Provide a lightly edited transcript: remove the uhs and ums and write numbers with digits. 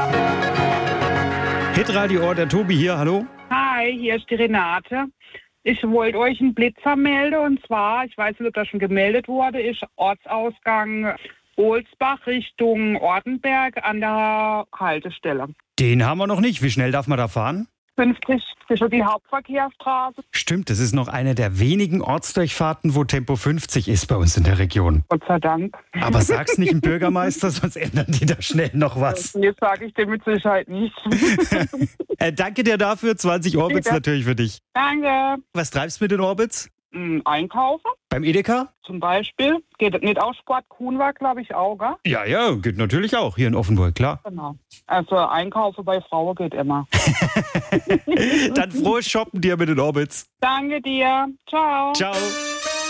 Hitradio Ort, der Tobi hier, hallo. Hi, hier ist die Renate. Ich wollte euch einen Blitzer melden und zwar, ich weiß nicht, ob das schon gemeldet wurde, ist Ortsausgang Ohlsbach Richtung Ortenberg an der Haltestelle. Den haben wir noch nicht. Wie schnell darf man da fahren? 50 ist schon die Hauptverkehrsstraße. Stimmt, das ist noch eine der wenigen Ortsdurchfahrten, wo Tempo 50 ist bei uns in der Region. Gott sei Dank. Aber sag's nicht dem Bürgermeister, sonst ändern die da schnell noch was. Jetzt sage ich dir mit Sicherheit nicht. Danke dir dafür, 20 Orbits Bitte. natürlich für dich. Danke. Was treibst du mit den Orbits? Einkaufen Beim Edeka? zum Beispiel. Geht nicht auch Sport Kuhn war, glaube ich, auch, gell? Ja, geht natürlich auch hier in Offenburg, klar. Genau. Also Einkaufen bei Frauen geht immer. Dann frohes Shoppen dir mit den Orbits. Danke dir. Ciao. Ciao.